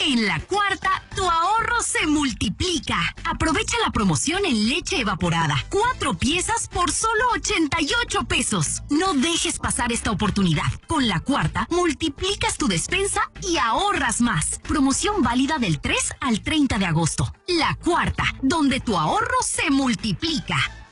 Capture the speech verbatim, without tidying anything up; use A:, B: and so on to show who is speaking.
A: En La Cuarta, tu ahorro se multiplica. Aprovecha la promoción en leche evaporada. Cuatro piezas por solo ochenta y ocho pesos. No dejes pasar esta oportunidad. Con La Cuarta, multiplicas tu despensa y ahorras más. Promoción válida del tres al treinta de agosto. La Cuarta, donde tu ahorro se multiplica.